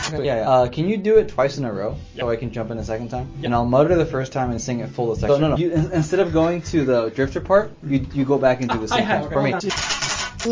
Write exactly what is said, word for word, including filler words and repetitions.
Okay, yeah, yeah. Uh, can you do it twice in a row yep. so I can jump in a second time? Yep. And I'll mutter the first time and sing it full the second. So no, no. You, instead of going to the drifter part, you you go back into the same part for me.